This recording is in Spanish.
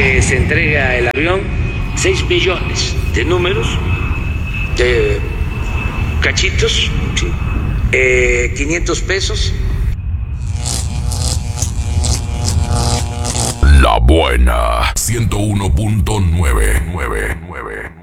que se entrega el avión, 6 millones de números, de cachitos, ¿sí? 500 pesos. La Buena 101.999